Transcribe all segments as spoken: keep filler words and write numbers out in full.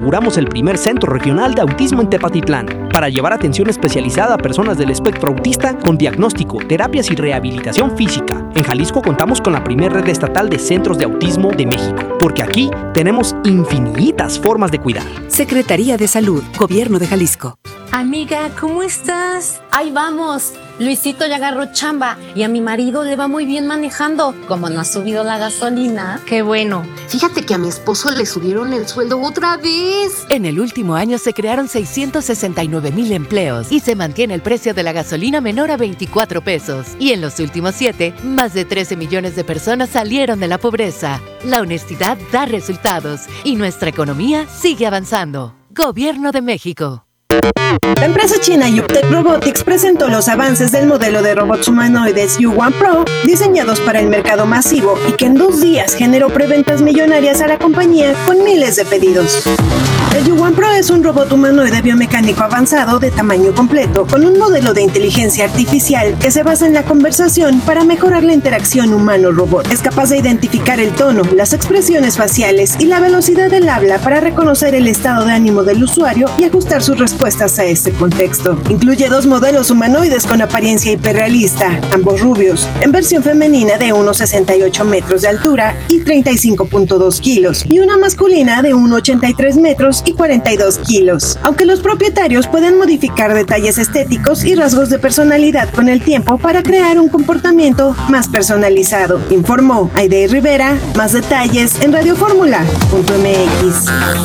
inauguramos el primer centro regional de autismo en Tepatitlán para llevar atención especializada a personas del espectro autista con diagnóstico, terapias y rehabilitación física. En Jalisco contamos con la primera red estatal de centros de autismo de México, porque aquí tenemos infinitas formas de cuidar. Secretaría de Salud, Gobierno de Jalisco. Amiga, ¿cómo estás? Ahí vamos. Luisito ya agarró chamba y a mi marido le va muy bien manejando. Como no ha subido la gasolina. Qué bueno. Fíjate que a mi esposo le subieron el sueldo otra vez. En el último año se crearon seiscientos sesenta y nueve mil empleos y se mantiene el precio de la gasolina menor a veinticuatro pesos. Y en los últimos siete, más de trece millones de personas salieron de la pobreza. La honestidad da resultados y nuestra economía sigue avanzando. Gobierno de México. La empresa china Yuptec Robotics presentó los avances del modelo de robots humanoides U uno Pro, diseñados para el mercado masivo y que en dos días generó preventas millonarias a la compañía con miles de pedidos. El U uno Pro es un robot humanoide biomecánico avanzado de tamaño completo, con un modelo de inteligencia artificial que se basa en la conversación para mejorar la interacción humano-robot. Es capaz de identificar el tono, las expresiones faciales y la velocidad del habla para reconocer el estado de ánimo del usuario y ajustar sus respuestas a este contexto. Incluye dos modelos humanoides con apariencia hiperrealista, ambos rubios, en versión femenina de uno coma sesenta y ocho metros de altura y treinta y cinco punto dos kilos, y una masculina de uno coma ochenta y tres metros y cuarenta y dos kilos. Aunque los propietarios pueden modificar detalles estéticos y rasgos de personalidad con el tiempo para crear un comportamiento más personalizado, informó Aidey Rivera. Más detalles en radioformula punto m x.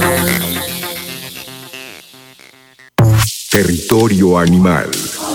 Territorio animal.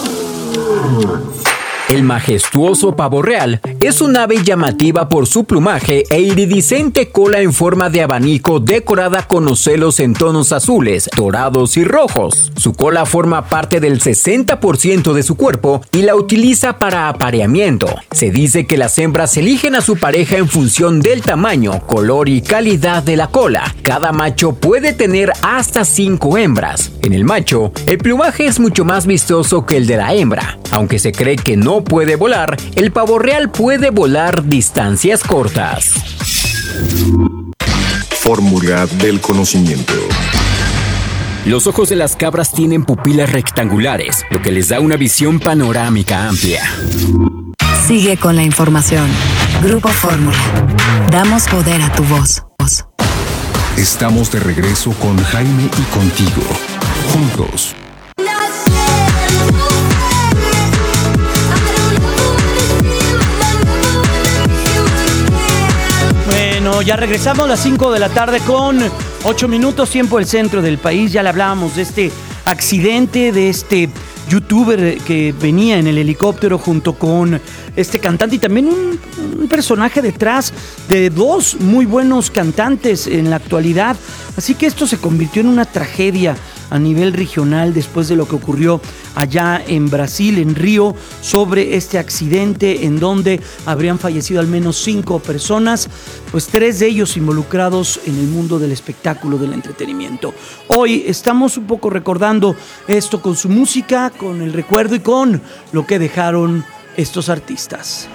El majestuoso pavo real es un ave llamativa por su plumaje e iridiscente cola en forma de abanico decorada con ocelos en tonos azules, dorados y rojos. Su cola forma parte del sesenta por ciento de su cuerpo y la utiliza para apareamiento. Se dice que las hembras eligen a su pareja en función del tamaño, color y calidad de la cola. Cada macho puede tener hasta cinco hembras. En el macho, el plumaje es mucho más vistoso que el de la hembra. Aunque se cree que no puede volar, el pavo real puede volar distancias cortas. Fórmula del conocimiento. Los ojos de las cabras tienen pupilas rectangulares, lo que les da una visión panorámica amplia. Sigue con la información. Grupo Fórmula. Damos poder a tu voz. Estamos de regreso con Jaime y contigo. Juntos. Bueno, ya regresamos a las cinco de la tarde con ocho minutos, tiempo del centro del país. Ya le hablábamos de este accidente, de este youtuber que venía en el helicóptero junto con este cantante y también un, un personaje detrás de dos muy buenos cantantes en la actualidad. Así que esto se convirtió en una tragedia a nivel regional después de lo que ocurrió allá en Brasil, en Río, sobre este accidente en donde habrían fallecido al menos cinco personas, pues tres de ellos involucrados en el mundo del espectáculo, del entretenimiento. Hoy estamos un poco recordando esto con su música, con el recuerdo y con lo que dejaron estos artistas.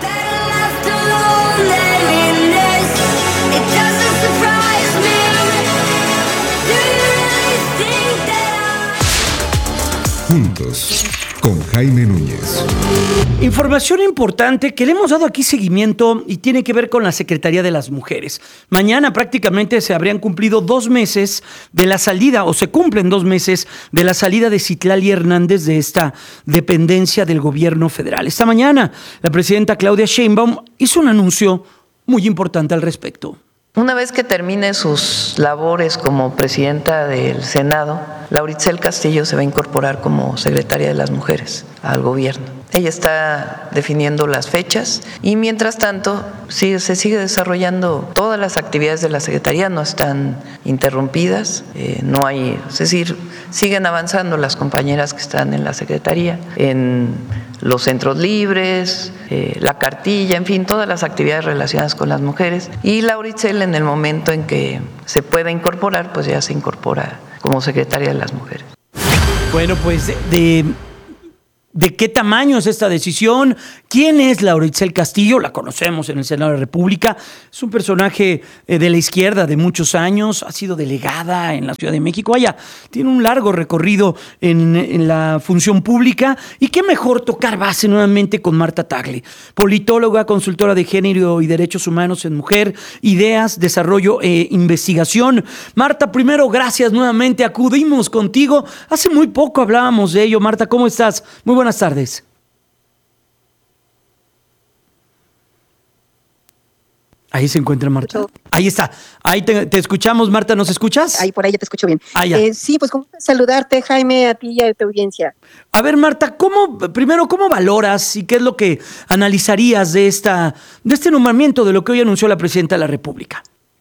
Juntos, con Jaime Núñez. Información importante que le hemos dado aquí seguimiento y tiene que ver con la Secretaría de las Mujeres. Mañana prácticamente se habrían cumplido dos meses de la salida, o se cumplen dos meses de la salida de Citlali Hernández de esta dependencia del gobierno federal. Esta mañana la presidenta Claudia Sheinbaum hizo un anuncio muy importante al respecto. Una vez que termine sus labores como presidenta del Senado, Lauricel Castillo se va a incorporar como secretaria de las Mujeres al gobierno. Ella está definiendo las fechas y mientras tanto sí, se sigue desarrollando todas las actividades de la Secretaría, no están interrumpidas, eh, no hay, es decir, siguen avanzando las compañeras que están en la Secretaría, en los centros libres, eh, la cartilla, en fin, todas las actividades relacionadas con las mujeres. Y Lauricel, en el momento en que se pueda incorporar, pues ya se incorpora como secretaria de las Mujeres. Bueno, pues de... de... ¿De qué tamaño es esta decisión? ¿Quién es Lauricel Castillo? La conocemos en el Senado de la República. Es un personaje eh, de la izquierda de muchos años. Ha sido delegada en la Ciudad de México. Vaya, tiene un largo recorrido en, en la función pública. Y qué mejor tocar base nuevamente con Marta Tagle, politóloga, consultora de género y derechos humanos en mujer, ideas, desarrollo e investigación. Marta, primero, gracias nuevamente. Acudimos contigo. Hace muy poco hablábamos de ello. Marta, ¿cómo estás? Muy buenas tardes. Ahí se encuentra Marta. Ahí está. Ahí te, te escuchamos, Marta. ¿Nos escuchas? Ahí por ahí ya te escucho bien. Ah, ya. Eh, sí, pues como saludarte, Jaime, a ti y a tu audiencia. A ver, Marta, ¿cómo, primero, cómo valoras y qué es lo que analizarías de esta, de este nombramiento, de lo que hoy anunció la presidenta de la República?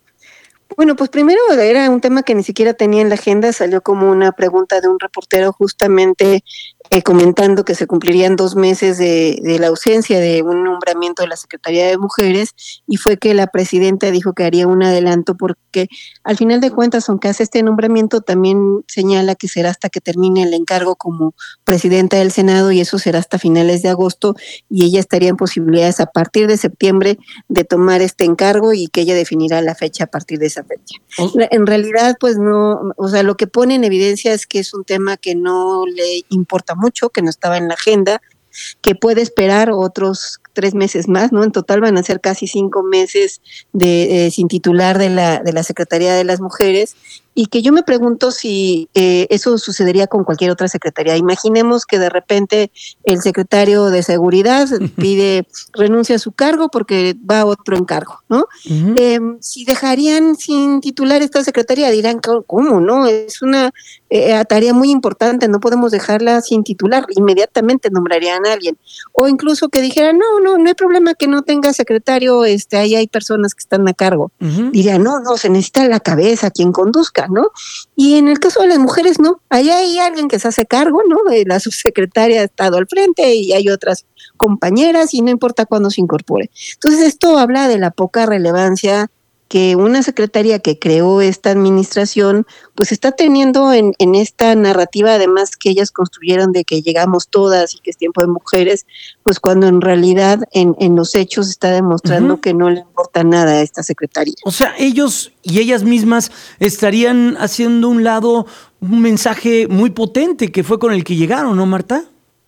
Bueno, pues primero era un tema que ni siquiera tenía en la agenda, salió como una pregunta de un reportero justamente eh, comentando que se cumplirían dos meses de, de la ausencia de un nombramiento de la Secretaría de Mujeres, y fue que la presidenta dijo que haría un adelanto porque al final de cuentas, aunque hace este nombramiento, también señala que será hasta que termine el encargo como presidenta del Senado, y eso será hasta finales de agosto, y ella estaría en posibilidades a partir de septiembre de tomar este encargo, y que ella definirá la fecha a partir de esa fecha. Oh. En realidad, pues no, o sea, lo que pone en evidencia es que es un tema que no le importa mucho, que no estaba en la agenda, que puede esperar otros tres meses más, ¿no? En total van a ser casi cinco meses de eh, sin titular de la de la Secretaría de las Mujeres, y que yo me pregunto si eh, eso sucedería con cualquier otra secretaría. Imaginemos que de repente el secretario de Seguridad pide renuncia a su cargo porque va a otro encargo, ¿no? Uh-huh. Eh, si dejarían sin titular esta secretaría, dirán, ¿cómo, no? Es una eh, tarea muy importante, no podemos dejarla sin titular, inmediatamente nombrarían a alguien. O incluso que dijeran, no, no, no hay problema que no tenga secretario, este, ahí hay personas que están a cargo. Uh-huh. Dirían, no, no, se necesita la cabeza, quien conduzca, ¿no? Y en el caso de las mujeres, no, ahí hay alguien que se hace cargo, ¿no? La subsecretaria ha estado al frente y hay otras compañeras, y no importa cuándo se incorpore. Entonces esto habla de la poca relevancia que una secretaría que creó esta administración pues está teniendo en, en esta narrativa, además que ellas construyeron de que llegamos todas y que es tiempo de mujeres, pues cuando en realidad en, en los hechos está demostrando uh-huh. que no le importa nada a esta secretaría. O sea, ellos y ellas mismas estarían haciendo un lado un mensaje muy potente que fue con el que llegaron, ¿no, Marta?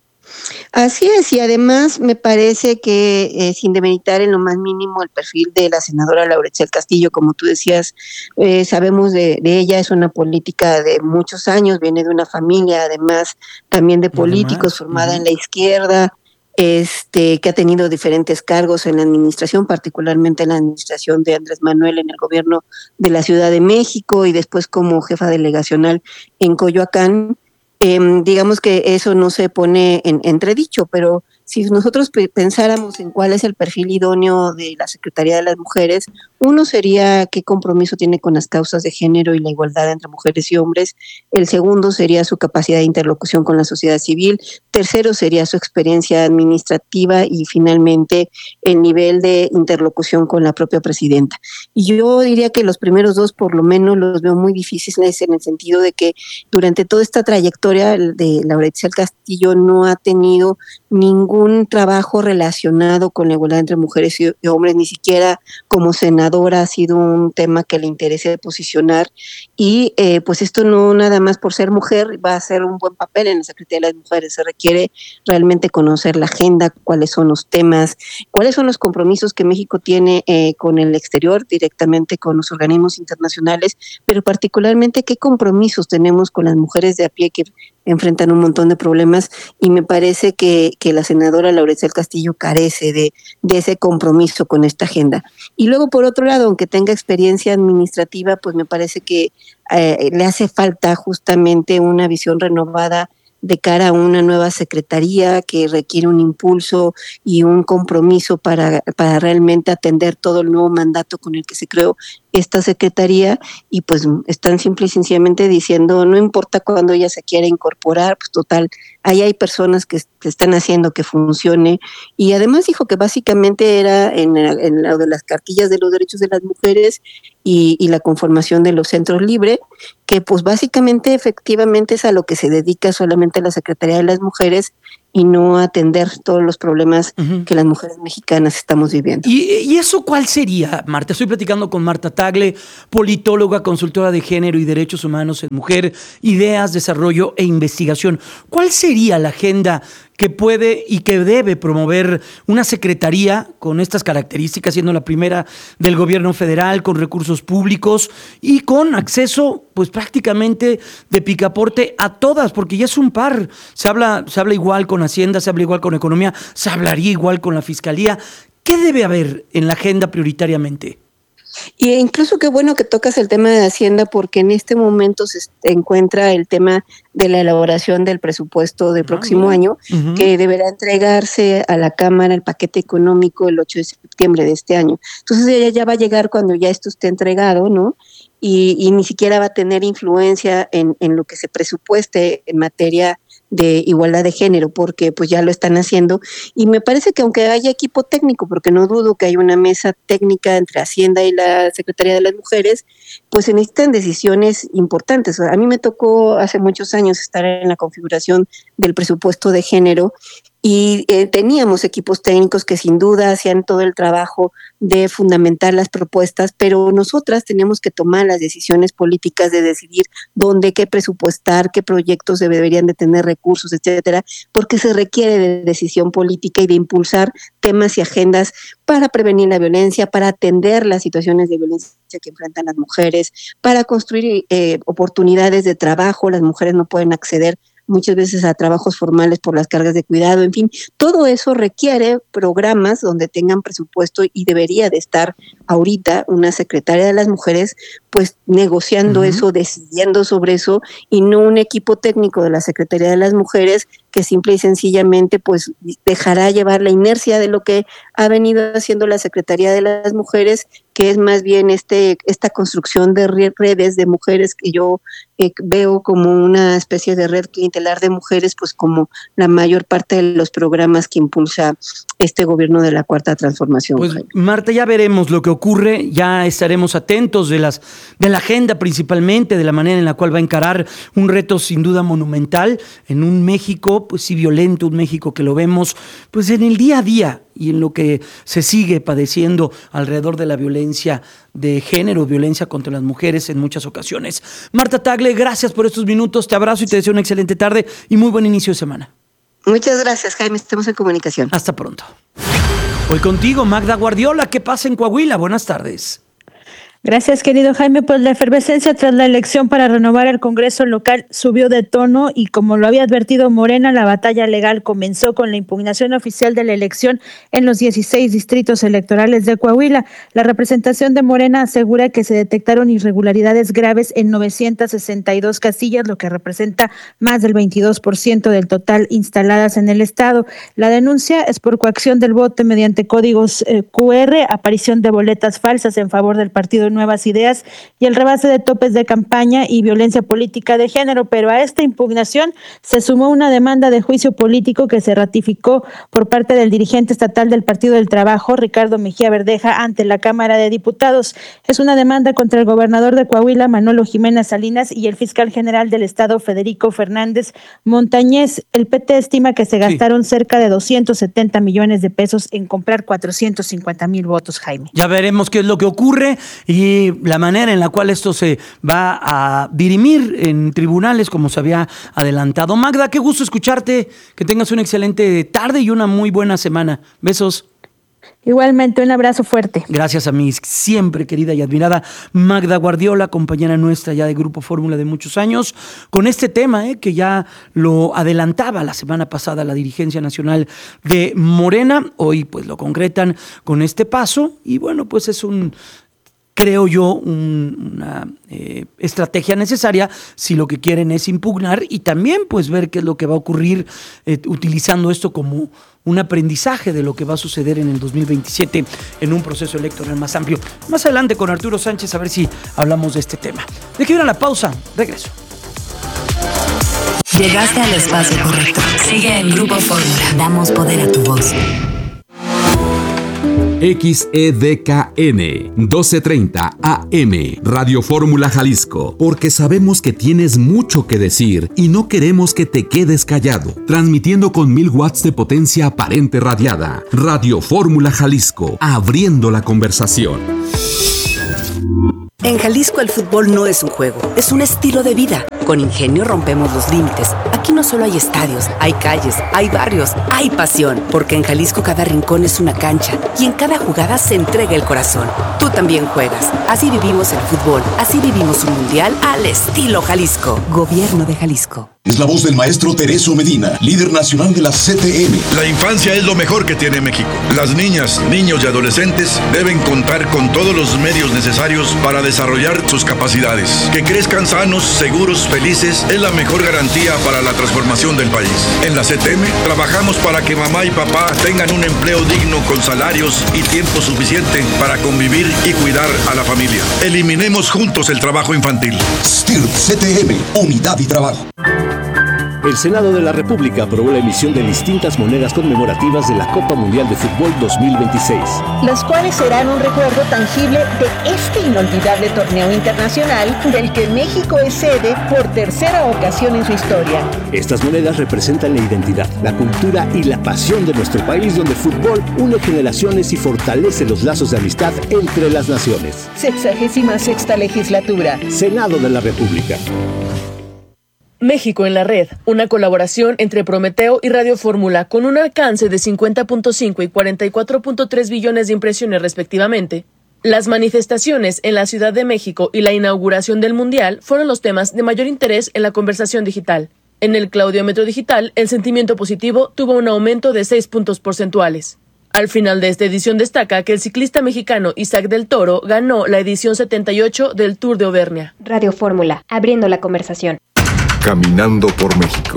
Así es, y además me parece que eh, sin demeritar en lo más mínimo el perfil de la senadora Lauricel Castillo, como tú decías, eh, sabemos de, de ella, es una política de muchos años, viene de una familia además también de políticos, además, formada uh-huh. en la izquierda, este que ha tenido diferentes cargos en la administración, particularmente en la administración de Andrés Manuel en el gobierno de la Ciudad de México, y después como jefa delegacional en Coyoacán. Eh, digamos que eso no se pone en entredicho, pero si nosotros pe- pensáramos en cuál es el perfil idóneo de la Secretaría de las Mujeres, uno sería qué compromiso tiene con las causas de género y la igualdad entre mujeres y hombres. El segundo sería su capacidad de interlocución con la sociedad civil. Tercero sería su experiencia administrativa, y finalmente el nivel de interlocución con la propia presidenta. Y yo diría que los primeros dos por lo menos los veo muy difíciles, en el sentido de que durante toda esta trayectoria de Lauricel Castillo no ha tenido ningún un trabajo relacionado con la igualdad entre mujeres y hombres, ni siquiera como senadora ha sido un tema que le interese posicionar, y eh, pues esto no nada más por ser mujer va a hacer un buen papel en la Secretaría de las Mujeres, se requiere realmente conocer la agenda, cuáles son los temas, cuáles son los compromisos que México tiene eh, con el exterior, directamente con los organismos internacionales, pero particularmente qué compromisos tenemos con las mujeres de a pie que enfrentan un montón de problemas, y me parece que, que la senadora Lauricel Castillo carece de, de ese compromiso con esta agenda. Y luego, por otro lado, aunque tenga experiencia administrativa, pues me parece que eh, le hace falta justamente una visión renovada de cara a una nueva secretaría que requiere un impulso y un compromiso para, para realmente atender todo el nuevo mandato con el que se creó esta secretaría, y pues están simple y sencillamente diciendo, no importa cuándo ella se quiera incorporar, pues total, ahí hay personas que, que están haciendo que funcione. Y además dijo que básicamente era en, en lo de las cartillas de los derechos de las mujeres y, y la conformación de los centros libres, que pues básicamente efectivamente es a lo que se dedica solamente la Secretaría de las Mujeres, y no atender todos los problemas uh-huh. que las mujeres mexicanas estamos viviendo. ¿Y, ¿Y eso cuál sería, Marta? Estoy platicando con Marta Tagle, politóloga, consultora de género y derechos humanos en mujer, ideas, desarrollo e investigación. ¿Cuál sería la agenda que puede y que debe promover una secretaría con estas características, siendo la primera del gobierno federal, con recursos públicos y con acceso, pues prácticamente de picaporte a todas, porque ya es un par. Se habla, se habla igual con Hacienda, se habla igual con Economía, se hablaría igual con la Fiscalía. ¿Qué debe haber en la agenda prioritariamente? Y incluso qué bueno que tocas el tema de Hacienda, porque en este momento se encuentra el tema de la elaboración del presupuesto del próximo ah, año, uh-huh. que deberá entregarse a la Cámara el paquete económico el ocho de septiembre de este año. Entonces ella ya va a llegar cuando ya esto esté entregado, ¿no? Y, y ni siquiera va a tener influencia en, en lo que se presupueste en materia de igualdad de género, porque pues ya lo están haciendo, y me parece que aunque haya equipo técnico, porque no dudo que hay una mesa técnica entre Hacienda y la Secretaría de las Mujeres, pues se necesitan decisiones importantes. A mí me tocó hace muchos años estar en la configuración del presupuesto de género, y eh, teníamos equipos técnicos que sin duda hacían todo el trabajo de fundamentar las propuestas, pero nosotras teníamos que tomar las decisiones políticas de decidir dónde, qué presupuestar, qué proyectos deberían de tener recursos, etcétera, porque se requiere de decisión política y de impulsar temas y agendas para prevenir la violencia, para atender las situaciones de violencia que enfrentan las mujeres, para construir eh, oportunidades de trabajo. Las mujeres no pueden acceder muchas veces a trabajos formales por las cargas de cuidado, en fin, todo eso requiere programas donde tengan presupuesto, y debería de estar ahorita una secretaria de las mujeres pues negociando uh-huh. eso, decidiendo sobre eso, y no un equipo técnico de la Secretaría de las Mujeres que simple y sencillamente pues dejará llevar la inercia de lo que ha venido haciendo la Secretaría de las Mujeres, que es más bien este esta construcción de redes de mujeres que yo eh, veo como una especie de red clientelar de mujeres, pues como la mayor parte de los programas que impulsa este gobierno de la Cuarta Transformación. Pues Marta, ya veremos lo que ocurre, ya estaremos atentos de las de la agenda, principalmente de la manera en la cual va a encarar un reto sin duda monumental en un México pues sí violento, un México que lo vemos pues en el día a día y en lo que se sigue padeciendo alrededor de la violencia de género, violencia contra las mujeres en muchas ocasiones. Marta Tagle, gracias por estos minutos, te abrazo y te deseo una excelente tarde y muy buen inicio de semana. Muchas gracias, Jaime, estamos en comunicación. Hasta pronto. Hoy contigo, Magda Guardiola, ¿qué pasa en Coahuila? Buenas tardes. Gracias, querido Jaime. Pues la efervescencia tras la elección para renovar el Congreso local subió de tono y, como lo había advertido Morena, la batalla legal comenzó con la impugnación oficial de la elección en los dieciséis distritos electorales de Coahuila. La representación de Morena asegura que se detectaron irregularidades graves en novecientas sesenta y dos casillas, lo que representa más del veintidós por ciento del total instaladas en el estado. La denuncia es por coacción del voto mediante códigos eh, cu erre, aparición de boletas falsas en favor del partido Nuevas Ideas y el rebase de topes de campaña y violencia política de género, pero a esta impugnación se sumó una demanda de juicio político que se ratificó por parte del dirigente estatal del Partido del Trabajo, Ricardo Mejía Verdeja, ante la Cámara de Diputados. Es una demanda contra el gobernador de Coahuila, Manolo Jiménez Salinas, y el fiscal general del estado, Federico Fernández Montañez. El P T estima que se gastaron sí. cerca de doscientos setenta millones de pesos en comprar cuatrocientos cincuenta mil votos, Jaime. Ya veremos qué es lo que ocurre y y la manera en la cual esto se va a dirimir en tribunales, como se había adelantado. Magda, qué gusto escucharte, que tengas una excelente tarde y una muy buena semana. Besos. Igualmente, un abrazo fuerte. Gracias a mi siempre querida y admirada Magda Guardiola, compañera nuestra ya de Grupo Fórmula de muchos años, con este tema eh, que ya lo adelantaba la semana pasada la dirigencia nacional de Morena. Hoy pues lo concretan con este paso y bueno, pues es un... creo yo, un, una eh, estrategia necesaria si lo que quieren es impugnar y también pues ver qué es lo que va a ocurrir eh, utilizando esto como un aprendizaje de lo que va a suceder en el dos mil veintisiete en un proceso electoral más amplio. Más adelante con Arturo Sánchez a ver si hablamos de este tema. Deje ir a la pausa, regreso. Llegaste al espacio correcto. Sigue en Grupo Fórmula. Damos poder a tu voz. X E D K N doce treinta A M, Radio Fórmula Jalisco, porque sabemos que tienes mucho que decir y no queremos que te quedes callado. Transmitiendo con mil watts de potencia aparente radiada. Radio Fórmula Jalisco, abriendo la conversación. En Jalisco el fútbol no es un juego, es un estilo de vida. Con Ingenio rompemos los límites. Aquí no solo hay estadios, hay calles, hay barrios, hay pasión. Porque en Jalisco cada rincón es una cancha y en cada jugada se entrega el corazón. Tú también juegas. Así vivimos el fútbol, así vivimos un mundial al estilo Jalisco. Gobierno de Jalisco. Es la voz del maestro Teresio Medina, líder nacional de la C T M. La infancia es lo mejor que tiene México. Las niñas, niños y adolescentes deben contar con todos los medios necesarios para desarrollar sus capacidades. Que crezcan sanos, seguros, felices es la mejor garantía para la transformación del país. En la C T M trabajamos para que mamá y papá tengan un empleo digno con salarios y tiempo suficiente para convivir y cuidar a la familia. Eliminemos juntos el trabajo infantil. S T I R P C T M, Unidad y Trabajo. El Senado de la República aprobó la emisión de distintas monedas conmemorativas de la Copa Mundial de Fútbol dos mil veintiséis. Las cuales serán un recuerdo tangible de este inolvidable torneo internacional del que México es sede por tercera ocasión en su historia. Estas monedas representan la identidad, la cultura y la pasión de nuestro país, donde el fútbol une generaciones y fortalece los lazos de amistad entre las naciones. Sexagésima sexta legislatura. Senado de la República. México en la red, una colaboración entre Prometeo y Radio Fórmula con un alcance de cincuenta punto cinco y cuarenta y cuatro punto tres billones de impresiones respectivamente. Las manifestaciones en la Ciudad de México y la inauguración del Mundial fueron los temas de mayor interés en la conversación digital. En el Claudiómetro Digital, el sentimiento positivo tuvo un aumento de seis puntos porcentuales. Al final de esta edición destaca que el ciclista mexicano Isaac del Toro ganó la edición setenta y ocho del Tour de Auvernia. Radio Fórmula, abriendo la conversación. Caminando por México.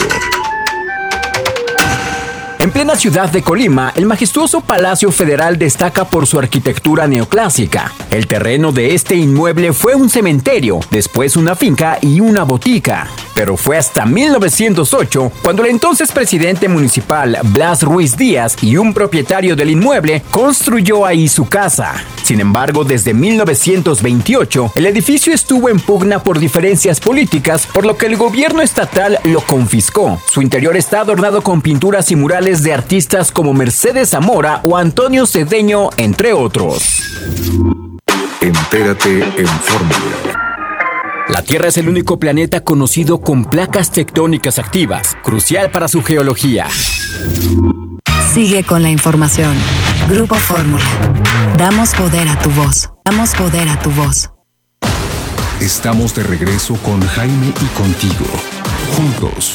En plena ciudad de Colima, el majestuoso Palacio Federal destaca por su arquitectura neoclásica. El terreno de este inmueble fue un cementerio, después una finca y una botica. Pero fue hasta mil novecientos ocho cuando el entonces presidente municipal Blas Ruiz Díaz y un propietario del inmueble construyó ahí su casa. Sin embargo, desde mil novecientos veintiocho, el edificio estuvo en pugna por diferencias políticas, por lo que el gobierno estatal lo confiscó. Su interior está adornado con pinturas y murales de artistas como Mercedes Zamora o Antonio Cedeño, entre otros. Entérate en Fórmula. La Tierra es el único planeta conocido con placas tectónicas activas, crucial para su geología. Sigue con la información. Grupo Fórmula. Damos poder a tu voz. Damos poder a tu voz. Estamos de regreso con Jaime y contigo. Juntos.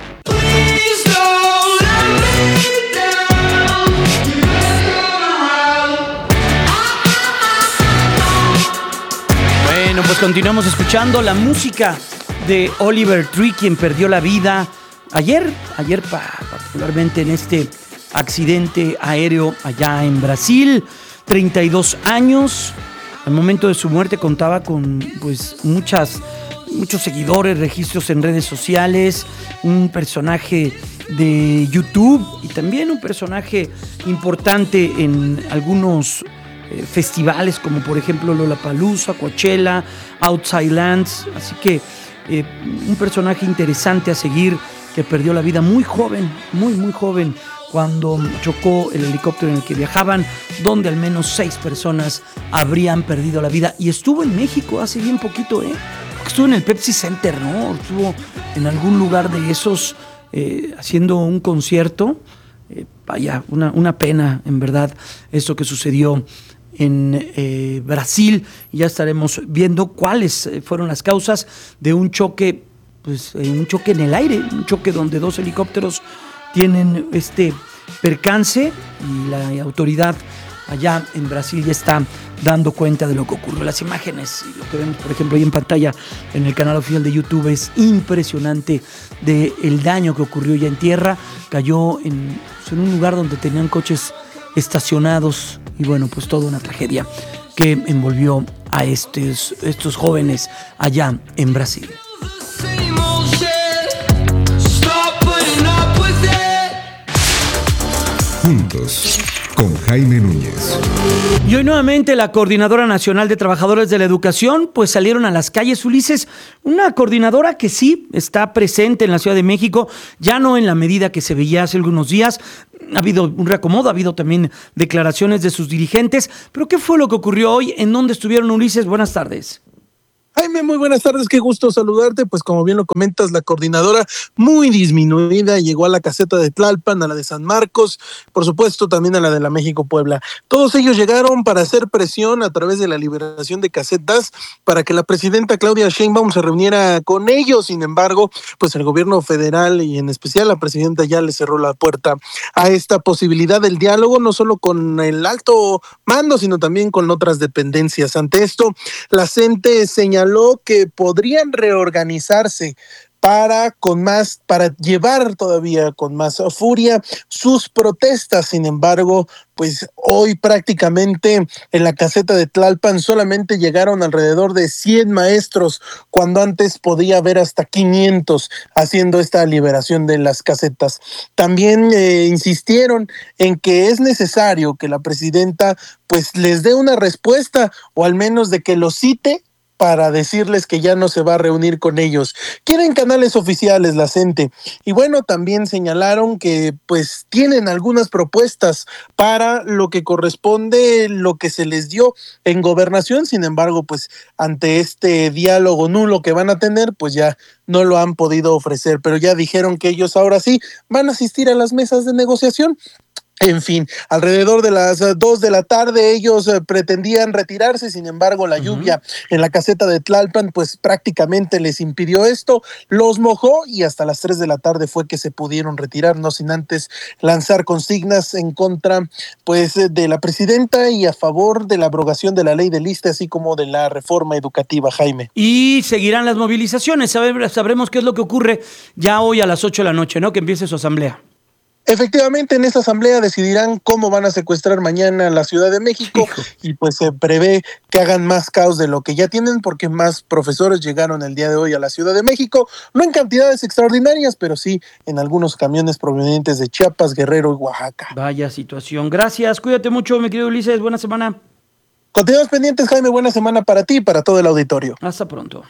Bueno, pues continuamos escuchando la música de Oliver Tree, quien perdió la vida ayer, ayer particularmente en este accidente aéreo allá en Brasil. treinta y dos años. Al momento de su muerte contaba con pues muchas, muchos seguidores, registros en redes sociales, un personaje de YouTube y también un personaje importante en algunos eh, festivales como por ejemplo Lollapalooza, Coachella, Outside Lands. Así que eh, un personaje interesante a seguir, que perdió la vida muy joven, muy muy joven, cuando chocó el helicóptero en el que viajaban, donde al menos seis personas habrían perdido la vida. Y estuvo en México hace bien poquito, ¿eh? Estuvo en el Pepsi Center, ¿no? Estuvo en algún lugar de esos eh, haciendo un concierto. Eh, vaya, una, una pena, en verdad, esto que sucedió en eh, Brasil. Y ya estaremos viendo cuáles fueron las causas de un choque, pues eh, un choque en el aire, un choque donde dos helicópteros tienen este percance y la autoridad allá en Brasil ya está dando cuenta de lo que ocurrió. Las imágenes y lo que vemos, por ejemplo, ahí en pantalla en el canal oficial de YouTube es impresionante del daño que ocurrió ya en tierra. Cayó en, en un lugar donde tenían coches estacionados y bueno, pues toda una tragedia que envolvió a estos, estos jóvenes allá en Brasil. Juntos, con Jaime Núñez. Y hoy nuevamente la Coordinadora Nacional de Trabajadores de la Educación pues salieron a las calles. Ulises, una coordinadora que sí está presente en la Ciudad de México, ya no en la medida que se veía hace algunos días. Ha habido un reacomodo, ha habido también declaraciones de sus dirigentes. Pero ¿qué fue lo que ocurrió hoy? ¿En dónde estuvieron, Ulises? Buenas tardes. Jaime, muy buenas tardes, qué gusto saludarte. Pues como bien lo comentas, la coordinadora muy disminuida llegó a la caseta de Tlalpan, a la de San Marcos, por supuesto también a la de la México-Puebla. Todos ellos llegaron para hacer presión a través de la liberación de casetas para que la presidenta Claudia Sheinbaum se reuniera con ellos. Sin embargo, pues el gobierno federal y en especial la presidenta ya le cerró la puerta a esta posibilidad del diálogo, no solo con el alto mando, sino también con otras dependencias. Ante esto, la CENTE señaló que podrían reorganizarse para con más, para llevar todavía con más furia sus protestas. Sin embargo, pues hoy prácticamente en la caseta de Tlalpan solamente llegaron alrededor de cien maestros, cuando antes podía haber hasta quinientos haciendo esta liberación de las casetas. También eh, insistieron en que es necesario que la presidenta pues les dé una respuesta, o al menos de que los cite para decirles que ya no se va a reunir con ellos. Quieren canales oficiales, la CENTE. Y bueno, también señalaron que pues tienen algunas propuestas para lo que corresponde, lo que se les dio en gobernación. Sin embargo, pues ante este diálogo nulo que van a tener, pues ya no lo han podido ofrecer. Pero ya dijeron que ellos ahora sí van a asistir a las mesas de negociación. En fin, alrededor de las dos de la tarde ellos eh, pretendían retirarse. Sin embargo, la uh-huh. lluvia en la caseta de Tlalpan pues prácticamente les impidió esto, los mojó y hasta las tres de la tarde fue que se pudieron retirar, no sin antes lanzar consignas en contra pues de la presidenta y a favor de la abrogación de la ley del I S S S T E, así como de la reforma educativa, Jaime. Y seguirán las movilizaciones, Sabe, sabremos qué es lo que ocurre ya hoy a las ocho de la noche, ¿no? Que empiece su asamblea. Efectivamente, en esta asamblea decidirán cómo van a secuestrar mañana la Ciudad de México. Hijo. Y pues se prevé que hagan más caos de lo que ya tienen, porque más profesores llegaron el día de hoy a la Ciudad de México, no en cantidades extraordinarias, pero sí en algunos camiones provenientes de Chiapas, Guerrero y Oaxaca. Vaya situación. Gracias, cuídate mucho, mi querido Ulises, buena semana. Continuamos pendientes, Jaime, buena semana para ti y para todo el auditorio. Hasta pronto.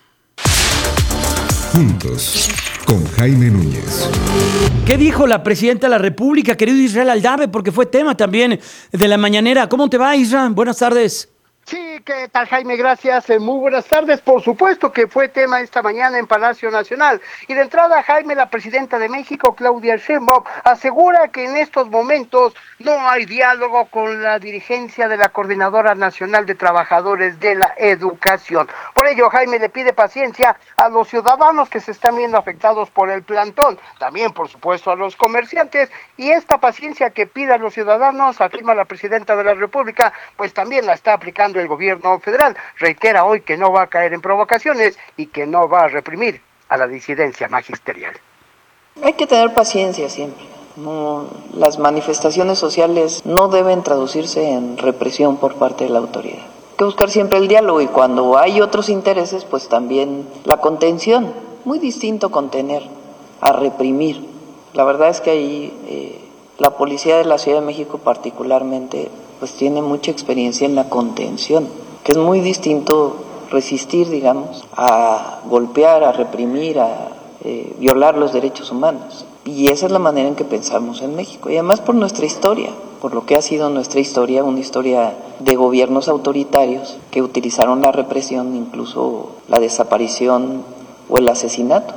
Juntos, con Jaime Núñez. ¿Qué dijo la presidenta de la República, querido Israel Aldave? Porque fue tema también de la mañanera. ¿Cómo te va, Israel? Buenas tardes. Sí, ¿qué tal, Jaime? Gracias. Eh, muy buenas tardes. Por supuesto que fue tema esta mañana en Palacio Nacional. Y de entrada, Jaime, la presidenta de México, Claudia Sheinbaum, asegura que en estos momentos no hay diálogo con la dirigencia de la Coordinadora Nacional de Trabajadores de la Educación. Por ello, Jaime le pide paciencia a los ciudadanos que se están viendo afectados por el plantón. También, por supuesto, a los comerciantes. Y esta paciencia que pide a los ciudadanos, afirma la presidenta de la República, pues también la está aplicando el gobierno federal. Reitera hoy que no va a caer en provocaciones y que no va a reprimir a la disidencia magisterial. Hay que tener paciencia siempre. No, las manifestaciones sociales no deben traducirse en represión por parte de la autoridad. Hay que buscar siempre el diálogo y cuando hay otros intereses, pues también la contención. Muy distinto contener a reprimir. La verdad es que ahí eh, la policía de la Ciudad de México particularmente pues tiene mucha experiencia en la contención, que es muy distinto resistir, digamos, a golpear, a reprimir, a eh, violar los derechos humanos. Y esa es la manera en que pensamos en México. Y además por nuestra historia, por lo que ha sido nuestra historia, una historia de gobiernos autoritarios que utilizaron la represión, incluso la desaparición o el asesinato.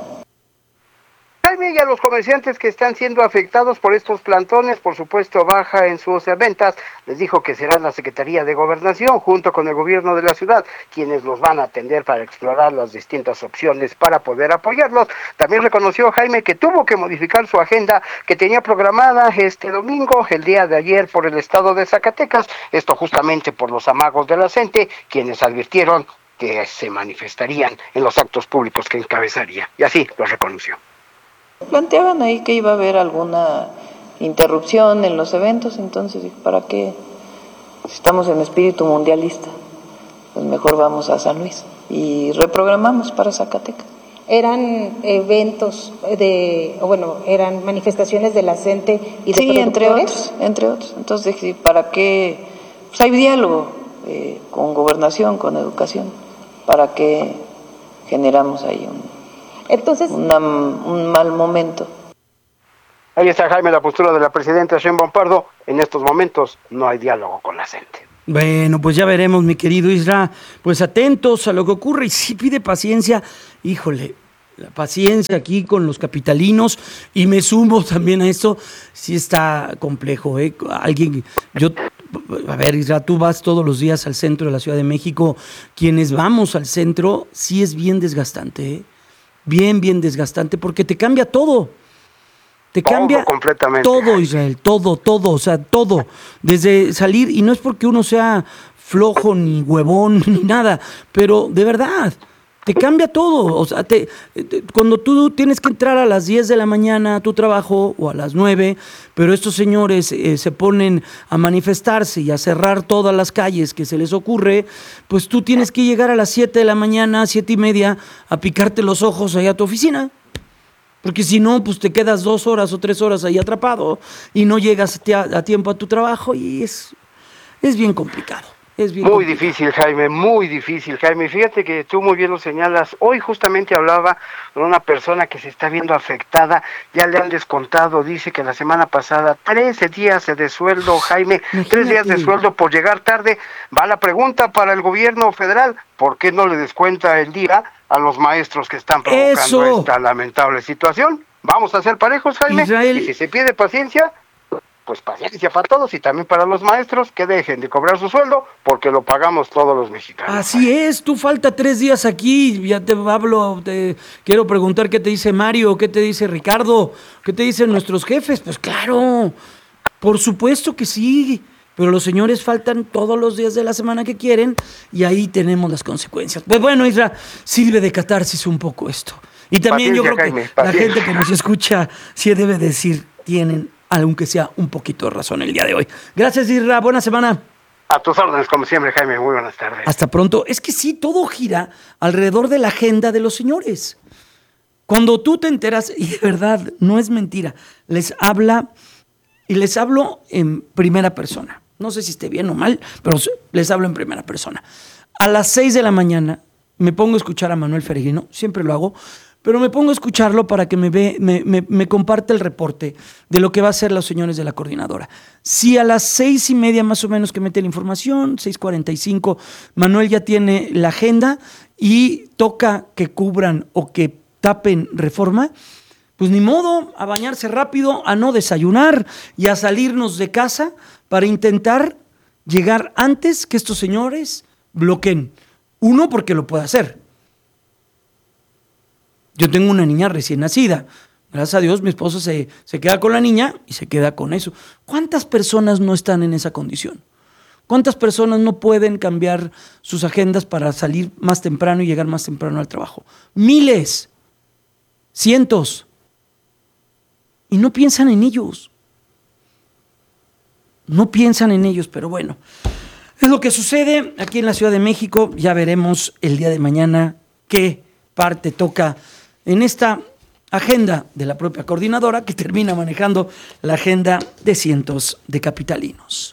Jaime, y a los comerciantes que están siendo afectados por estos plantones, por supuesto baja en sus ventas, les dijo que será la Secretaría de Gobernación junto con el gobierno de la ciudad quienes los van a atender para explorar las distintas opciones para poder apoyarlos. También reconoció Jaime que tuvo que modificar su agenda que tenía programada este domingo, el día de ayer, por el estado de Zacatecas, esto justamente por los amagos de la CENTE, quienes advirtieron que se manifestarían en los actos públicos que encabezaría, y así lo reconoció. Planteaban ahí que iba a haber alguna interrupción en los eventos, entonces dije, ¿para qué? Si estamos en espíritu mundialista, pues mejor vamos a San Luis. Y reprogramamos para Zacatecas. ¿Eran eventos de, o bueno, eran manifestaciones de la CENTE y de sí, productores? entre otros, entre otros. Entonces dije, ¿para qué pues hay diálogo eh, con gobernación, con educación, para que generamos ahí un, Entonces, una, un mal momento. Ahí está, Jaime, la postura de la presidenta Sheinbaum Pardo. En estos momentos no hay diálogo con la gente. Bueno, pues ya veremos, mi querido Isra. Pues atentos a lo que ocurre y si pide paciencia, híjole, la paciencia aquí con los capitalinos, y me sumo también a esto, sí está complejo, ¿eh? Alguien, yo, a ver, Isra, tú vas todos los días al centro de la Ciudad de México. Quienes vamos al centro, sí es bien desgastante, ¿eh? Bien, bien desgastante, porque te cambia todo. Te todo cambia completamente. Todo, Israel, todo, todo, o sea, todo. Desde salir, y no es porque uno sea flojo, ni huevón, ni nada, pero de verdad, te cambia todo. O sea, te, te, cuando tú tienes que entrar a las diez de la mañana a tu trabajo, o a las nueve, pero estos señores eh, se ponen a manifestarse y a cerrar todas las calles que se les ocurre, pues tú tienes que llegar a las siete de la mañana, siete y media, a picarte los ojos ahí a tu oficina. Porque si no, pues te quedas dos horas o tres horas ahí atrapado y no llegas a, a tiempo a tu trabajo, y es, es bien complicado. Es bien muy complicado. difícil, Jaime, muy difícil, Jaime. Fíjate que tú muy bien lo señalas. Hoy justamente hablaba con una persona que se está viendo afectada. Ya le han descontado, dice que la semana pasada, trece días de sueldo, Jaime. Imagínate. Tres días de sueldo por llegar tarde. Va la pregunta para el gobierno federal: ¿por qué no le descuenta el día a los maestros que están provocando Eso. esta lamentable situación? Vamos a ser parejos, Jaime. Israel. Y si se pide paciencia, pues paciencia para todos, y también para los maestros, que dejen de cobrar su sueldo, porque lo pagamos todos los mexicanos. Así es, tú falta tres días aquí, ya te hablo, te quiero preguntar qué te dice Mario, qué te dice Ricardo, qué te dicen nuestros jefes. Pues claro, por supuesto que sí, pero los señores faltan todos los días de la semana que quieren, y ahí tenemos las consecuencias. Pues bueno, Isra, sirve de catarsis un poco esto. Y también paciencia, yo creo Jaime, que paciencia. La gente que nos escucha sí debe decir, tienen aunque sea un poquito de razón el día de hoy. Gracias, Isra, buena semana. A tus órdenes, como siempre, Jaime, muy buenas tardes. Hasta pronto. Es que sí, todo gira alrededor de la agenda de los señores. Cuando tú te enteras, y de verdad, no es mentira, les habla, y les hablo en primera persona. No sé si esté bien o mal, pero les hablo en primera persona. A las seis de la mañana me pongo a escuchar a Manuel Ferregrino, siempre lo hago, pero me pongo a escucharlo para que me, ve, me, me, me comparte el reporte de lo que va a hacer los señores de la coordinadora. Si a las seis y media más o menos que mete la información, seis cuarenta y cinco, Manuel ya tiene la agenda y toca que cubran o que tapen Reforma, pues ni modo, a bañarse rápido, a no desayunar y a salirnos de casa para intentar llegar antes que estos señores bloqueen. Uno, porque lo puede hacer. Yo tengo una niña recién nacida. Gracias a Dios, mi esposo se, se queda con la niña y se queda con eso. ¿Cuántas personas no están en esa condición? ¿Cuántas personas no pueden cambiar sus agendas para salir más temprano y llegar más temprano al trabajo? Miles, cientos. Y no piensan en ellos. No piensan en ellos, pero bueno. Es lo que sucede aquí en la Ciudad de México. Ya veremos el día de mañana qué parte toca en esta agenda de la propia coordinadora, que termina manejando la agenda de cientos de capitalinos.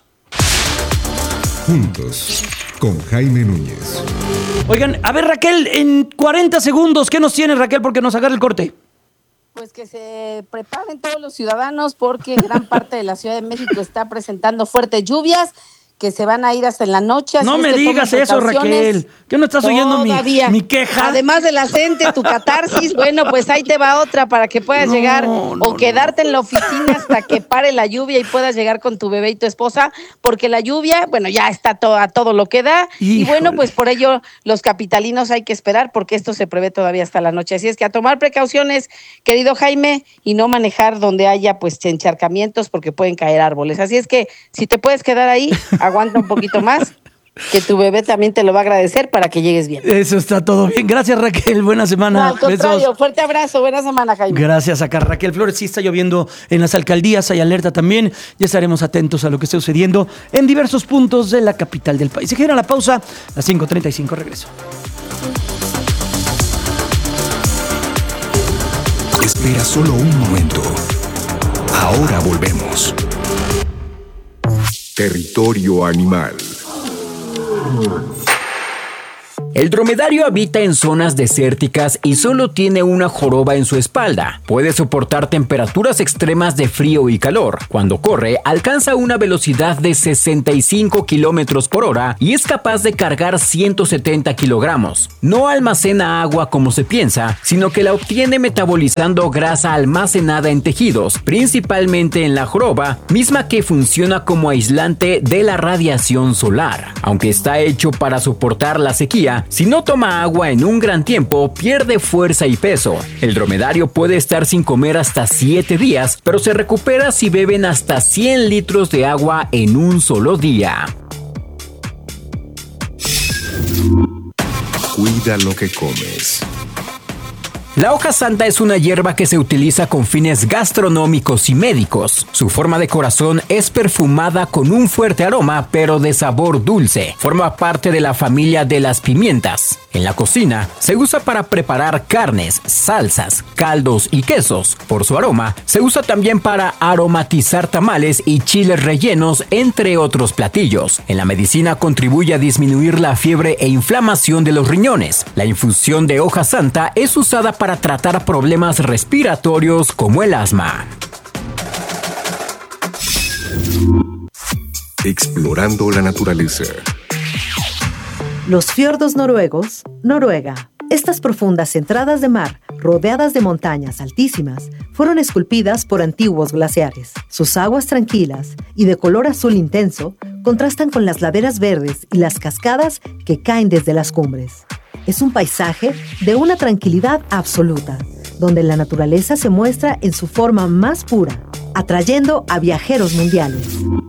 Juntos, con Jaime Núñez. Oigan, a ver, Raquel, en cuarenta segundos, ¿qué nos tiene, Raquel? Porque nos agarra el corte. Pues que se preparen todos los ciudadanos, porque gran parte de la Ciudad de México está presentando fuertes lluvias que se van a ir hasta en la noche. No me digas eso, Raquel. ¿Qué no estás oyendo mi, mi queja? Además de la gente, tu catarsis, bueno, pues ahí te va otra para que puedas no, llegar no, o quedarte no. en la oficina hasta que pare la lluvia y puedas llegar con tu bebé y tu esposa, porque la lluvia, bueno, ya está to- a todo lo que da. Híjole. Y bueno, pues por ello los capitalinos hay que esperar, porque esto se prevé todavía hasta la noche. Así es que a tomar precauciones, querido Jaime, y no manejar donde haya pues encharcamientos, porque pueden caer árboles. Así es que si te puedes quedar ahí, aguanta un poquito más, que tu bebé también te lo va a agradecer para que llegues bien. Eso está todo bien. Gracias, Raquel. Buena semana. No, al contrario, besos. Fuerte abrazo. Buena semana, Jaime. Gracias acá, Raquel Flores. Sí está lloviendo en las alcaldías, hay alerta también. Ya estaremos atentos a lo que esté sucediendo en diversos puntos de la capital del país. Se genera la pausa, a las cinco treinta y cinco regreso. Espera solo un momento. Ahora volvemos. Territorio animal. El dromedario habita en zonas desérticas y solo tiene una joroba en su espalda. Puede soportar temperaturas extremas de frío y calor. Cuando corre, alcanza una velocidad de sesenta y cinco kilómetros por hora y es capaz de cargar ciento setenta kilogramos. No almacena agua como se piensa, sino que la obtiene metabolizando grasa almacenada en tejidos, principalmente en la joroba, misma que funciona como aislante de la radiación solar. Aunque está hecho para soportar la sequía, si no toma agua en un gran tiempo, pierde fuerza y peso. El dromedario puede estar sin comer hasta siete días, pero se recupera si beben hasta cien litros de agua en un solo día. Cuida lo que comes. La hoja santa es una hierba que se utiliza con fines gastronómicos y médicos. Su forma de corazón es perfumada con un fuerte aroma, pero de sabor dulce. Forma parte de la familia de las pimientas. En la cocina, se usa para preparar carnes, salsas, caldos y quesos. Por su aroma, se usa también para aromatizar tamales y chiles rellenos, entre otros platillos. En la medicina contribuye a disminuir la fiebre e inflamación de los riñones. La infusión de hoja santa es usada para para tratar problemas respiratorios como el asma. Explorando la naturaleza. Los fiordos noruegos, Noruega. Estas profundas entradas de mar, rodeadas de montañas altísimas, fueron esculpidas por antiguos glaciares. Sus aguas tranquilas y de color azul intenso contrastan con las laderas verdes y las cascadas que caen desde las cumbres. Es un paisaje de una tranquilidad absoluta, donde la naturaleza se muestra en su forma más pura, atrayendo a viajeros mundiales.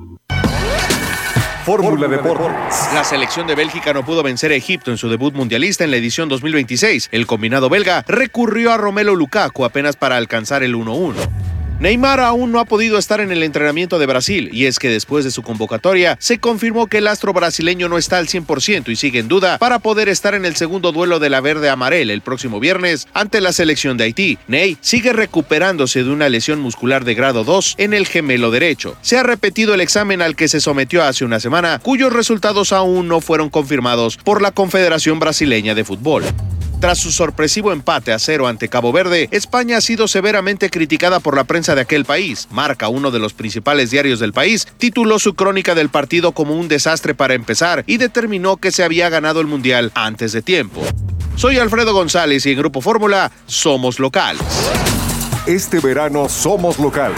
Fórmula Deportes. La selección de Bélgica no pudo vencer a Egipto en su debut mundialista en la edición dos mil veintiséis. El combinado belga recurrió a Romelu Lukaku apenas para alcanzar el uno uno. Neymar aún no ha podido estar en el entrenamiento de Brasil, y es que después de su convocatoria se confirmó que el astro brasileño no está al cien por ciento y sigue en duda para poder estar en el segundo duelo de la verde amarela el próximo viernes ante la selección de Haití. Ney sigue recuperándose de una lesión muscular de grado dos en el gemelo derecho. Se ha repetido el examen al que se sometió hace una semana, cuyos resultados aún no fueron confirmados por la Confederación Brasileña de Fútbol. Tras su sorpresivo empate a cero ante Cabo Verde, España ha sido severamente criticada por la prensa de aquel país. Marca, uno de los principales diarios del país, tituló su crónica del partido como un desastre para empezar y determinó que se había ganado el Mundial antes de tiempo. Soy Alfredo González y en Grupo Fórmula somos locales. Este verano somos locales.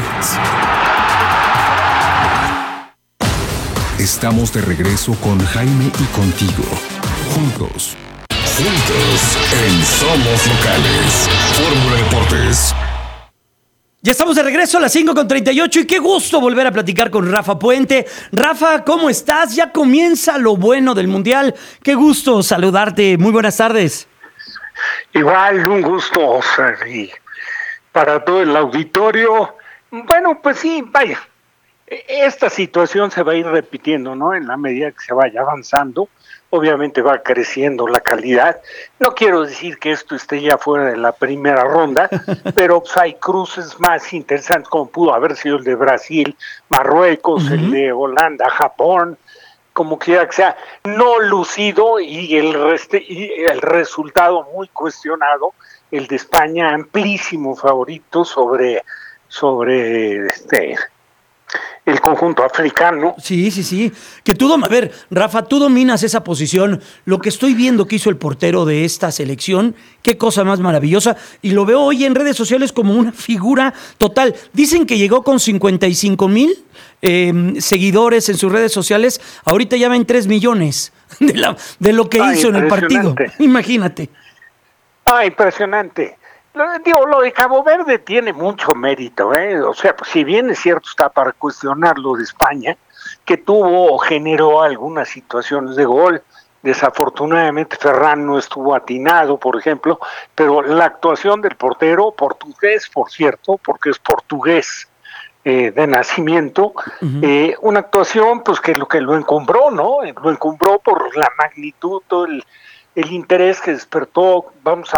Estamos de regreso con Jaime y contigo. Juntos. Juntos en Somos Locales. Fórmula Deportes. Ya estamos de regreso a las cinco con treinta y ocho y qué gusto volver a platicar con Rafa Puente. Rafa, ¿cómo estás? Ya comienza lo bueno del Mundial. Qué gusto saludarte. Muy buenas tardes. Igual, un gusto, y para todo el auditorio. Bueno, pues sí, vaya, esta situación se va a ir repitiendo, ¿no? En la medida que se vaya avanzando. Obviamente va creciendo la calidad. No quiero decir que esto esté ya fuera de la primera ronda, pero pues hay cruces más interesantes, como pudo haber sido el de Brasil, Marruecos, uh-huh. el de Holanda, Japón, como quiera que sea, no lucido, y el, reste, y el resultado muy cuestionado, el de España amplísimo favorito sobre, sobre este... el conjunto africano. Sí, sí, sí. Que tú, a ver, Rafa, tú dominas esa posición. Lo que estoy viendo que hizo el portero de esta selección, qué cosa más maravillosa. Y lo veo hoy en redes sociales como una figura total. Dicen que llegó con cincuenta y cinco mil eh, seguidores en sus redes sociales. Ahorita ya ven tres millones de, la, de lo que ah, hizo en el partido. Imagínate. Ah, impresionante. Digo, lo de Cabo Verde tiene mucho mérito, ¿eh? O sea, pues, si bien es cierto, está para cuestionar lo de España, que tuvo o generó algunas situaciones de gol. Desafortunadamente Ferran no estuvo atinado, por ejemplo, pero la actuación del portero, portugués, por cierto, porque es portugués eh, de nacimiento, uh-huh. eh, una actuación pues que lo que lo encumbró, ¿no? Lo encumbró por la magnitud, todo el, el interés que despertó, vamos a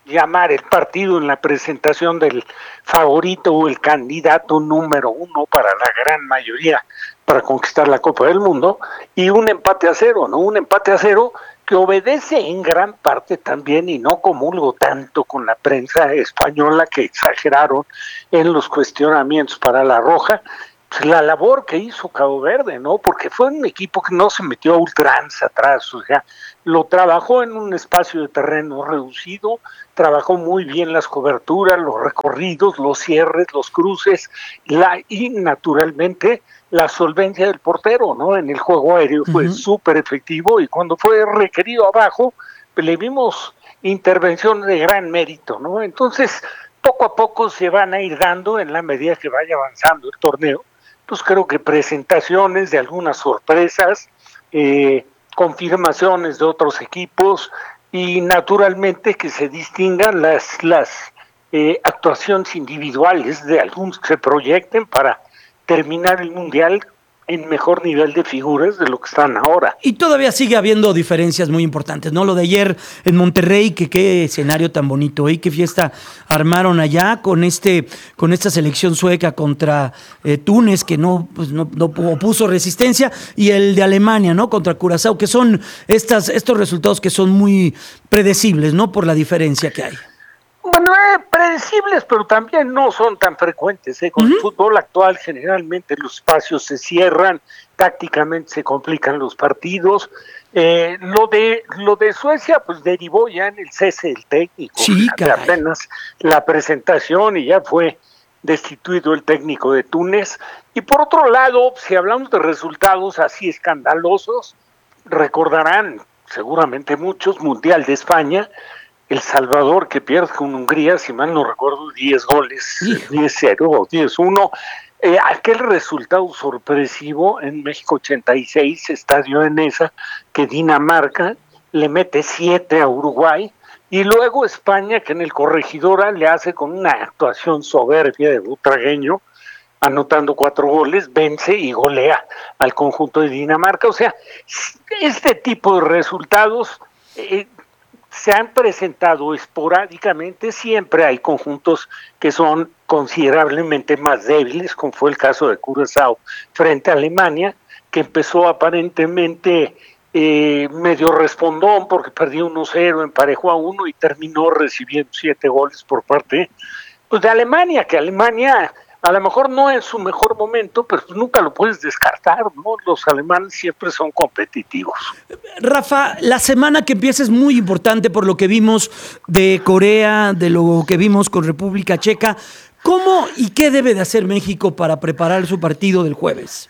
llamar el partido en la presentación del favorito o el candidato número uno para la gran mayoría para conquistar la Copa del Mundo, y un empate a cero, ¿no? Un empate a cero que obedece en gran parte también, y no comulgo tanto con la prensa española que exageraron en los cuestionamientos para la Roja, pues la labor que hizo Cabo Verde, ¿no? Porque fue un equipo que no se metió a ultranza atrás, o sea, lo trabajó en un espacio de terreno reducido, trabajó muy bien las coberturas, los recorridos, los cierres, los cruces, la, y naturalmente la solvencia del portero, ¿no? En el juego aéreo fue uh-huh. súper efectivo, y cuando fue requerido abajo, pues le vimos intervenciones de gran mérito, ¿no? Entonces, poco a poco se van a ir dando en la medida que vaya avanzando el torneo. Pues creo que presentaciones de algunas sorpresas, eh, confirmaciones de otros equipos, y naturalmente que se distingan las, las eh, actuaciones individuales de algunos que se proyecten para terminar el Mundial en mejor nivel de figuras de lo que están ahora. Y todavía sigue habiendo diferencias muy importantes, ¿no? Lo de ayer en Monterrey, que qué escenario tan bonito, ¿eh? Qué fiesta armaron allá con este con esta selección sueca contra eh, Túnez, que no, pues no, no opuso resistencia, y el de Alemania, ¿no? Contra Curazao, que son estas, estos resultados que son muy predecibles, ¿no? Por la diferencia que hay. Bueno, eh, predecibles, pero también no son tan frecuentes. ¿eh? Con uh-huh. el fútbol actual generalmente los espacios se cierran, tácticamente se complican los partidos. Eh, lo de lo de Suecia pues derivó ya en el cese del técnico. Sí, de apenas la presentación, y ya fue destituido el técnico de Túnez. Y por otro lado, si hablamos de resultados así escandalosos, recordarán seguramente muchos, Mundial de España, El Salvador que pierde con Hungría, si mal no recuerdo, diez goles, diez cero o diez uno. Eh, aquel resultado sorpresivo en México ochenta y seis, estadio en esa, que Dinamarca le mete siete a Uruguay, y luego España, que en el Corregidora le hace con una actuación soberbia de Butragueño, anotando cuatro goles, vence y golea al conjunto de Dinamarca. O sea, este tipo de resultados eh, se han presentado esporádicamente. Siempre hay conjuntos que son considerablemente más débiles, como fue el caso de Curazao frente a Alemania, que empezó aparentemente eh, medio respondón porque perdió uno cero, emparejó a uno y terminó recibiendo siete goles por parte pues, de Alemania, que Alemania a lo mejor no es su mejor momento, pero nunca lo puedes descartar, ¿no? Los alemanes siempre son competitivos. Rafa, la semana que empieza es muy importante por lo que vimos de Corea, de lo que vimos con República Checa. ¿Cómo y qué debe de hacer México para preparar su partido del jueves?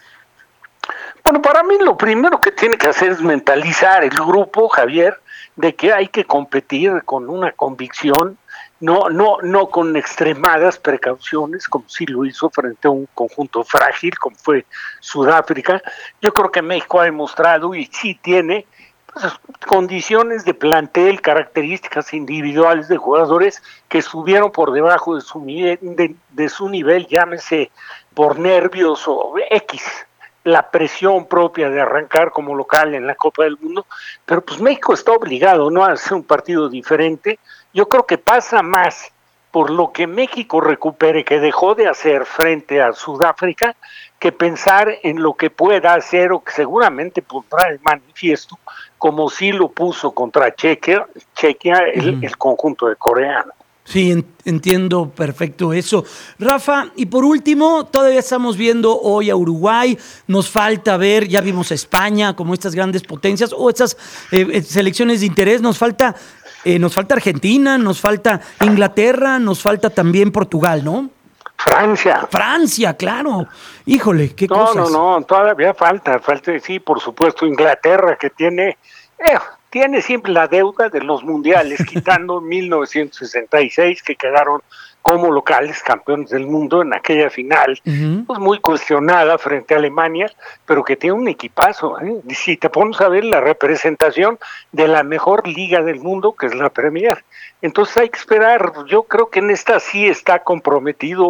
Bueno, para mí lo primero que tiene que hacer es mentalizar el grupo, Javier, de que hay que competir con una convicción, no, no, no con extremadas precauciones, como sí lo hizo frente a un conjunto frágil, como fue Sudáfrica. Yo creo que México ha demostrado y sí tiene pues, condiciones de plantel, características individuales de jugadores que estuvieron por debajo de su nivel, de, de su nivel, llámese por nervios o X, la presión propia de arrancar como local en la Copa del Mundo, pero pues México está obligado, ¿no?, a hacer un partido diferente. Yo creo que pasa más por lo que México recupere, que dejó de hacer frente a Sudáfrica, que pensar en lo que pueda hacer o que seguramente pondrá el manifiesto, como sí lo puso contra Chequia, Chequia el, uh-huh. el conjunto de coreano. Sí, entiendo perfecto eso. Rafa, y por último, todavía estamos viendo hoy a Uruguay, nos falta ver, ya vimos a España como estas grandes potencias o estas eh, selecciones de interés, nos falta, eh, nos falta Argentina, nos falta Inglaterra, nos falta también Portugal, ¿no? Francia. Francia, claro. Híjole, qué no, cosas. No, no, todavía falta, falta, sí, por supuesto, Inglaterra, que tiene... Eh, tiene siempre la deuda de los mundiales, quitando mil novecientos sesenta y seis, que quedaron como locales campeones del mundo en aquella final, uh-huh. pues muy cuestionada frente a Alemania, pero que tiene un equipazo, ¿eh? Si te pones a ver la representación de la mejor liga del mundo, que es la Premier, entonces hay que esperar. Yo creo que en esta sí está comprometido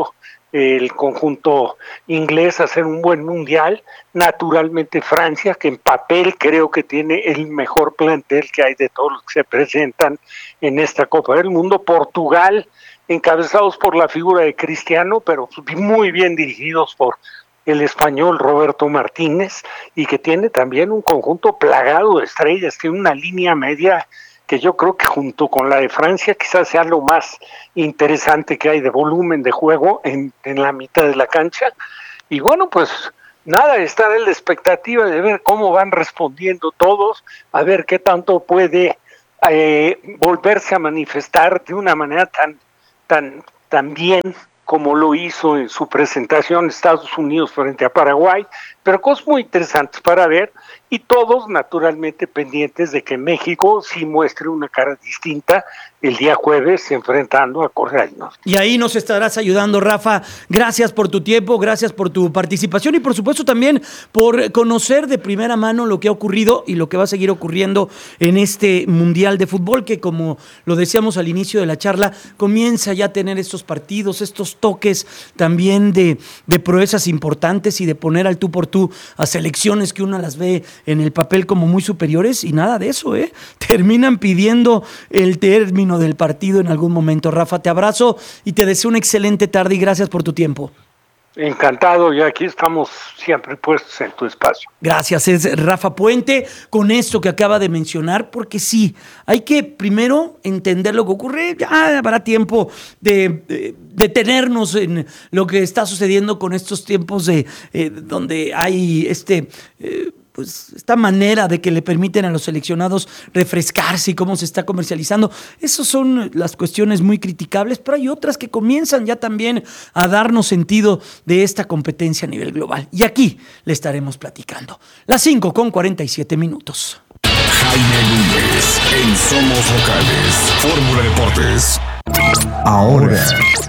el conjunto inglés a hacer un buen mundial. Naturalmente Francia, que en papel creo que tiene el mejor plantel que hay de todos los que se presentan en esta Copa del Mundo. Portugal, encabezados por la figura de Cristiano, pero muy bien dirigidos por el español Roberto Martínez, y que tiene también un conjunto plagado de estrellas, tiene una línea media que yo creo que junto con la de Francia quizás sea lo más interesante que hay de volumen de juego en, en la mitad de la cancha. Y bueno, pues nada, estar en la expectativa de ver cómo van respondiendo todos, a ver qué tanto puede eh, volverse a manifestar de una manera tan, tan, tan bien como lo hizo en su presentación en Estados Unidos frente a Paraguay, pero cosas muy interesantes para ver, y todos naturalmente pendientes de que México sí muestre una cara distinta el día jueves enfrentando a Corea del Norte. Y ahí nos estarás ayudando, Rafa. Gracias por tu tiempo, gracias por tu participación y por supuesto también por conocer de primera mano lo que ha ocurrido y lo que va a seguir ocurriendo en este Mundial de Fútbol, que como lo decíamos al inicio de la charla, comienza ya a tener estos partidos, estos toques también de, de proezas importantes y de poner al tú por tú a selecciones que uno las ve en el papel como muy superiores, y nada de eso, ¿eh? Terminan pidiendo el término del partido en algún momento. Rafa, te abrazo y te deseo una excelente tarde y gracias por tu tiempo. Encantado, y aquí estamos siempre puestos en tu espacio. Gracias, es Rafa Puente con esto que acaba de mencionar, porque sí, hay que primero entender lo que ocurre. Ya habrá tiempo de, de detenernos en lo que está sucediendo con estos tiempos de eh, donde hay este... Eh, pues esta manera de que le permiten a los seleccionados refrescarse y cómo se está comercializando. Esas son las cuestiones muy criticables, pero hay otras que comienzan ya también a darnos sentido de esta competencia a nivel global. Y aquí le estaremos platicando. Las cinco con cuarenta y siete minutos. Jaime Núñez en Somos Locales, Fórmula Deportes. Ahora,